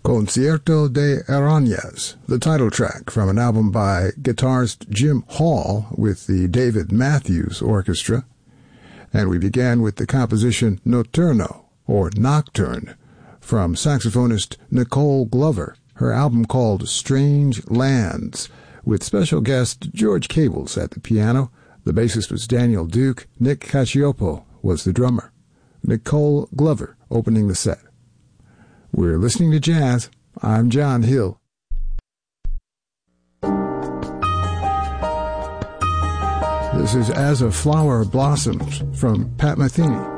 Concierto de Arañas, the title track from an album by guitarist Jim Hall with the David Matthews Orchestra. And we began with the composition Notturno, or Nocturne, from saxophonist Nicole Glover, her album called Strange Lands, with special guest George Cables at the piano. The bassist was Daniel Duke. Nick Cacioppo was the drummer. Nicole Glover opening the set. We're listening to jazz. I'm John Hill. This is As a Flower Blossoms from Pat Metheny.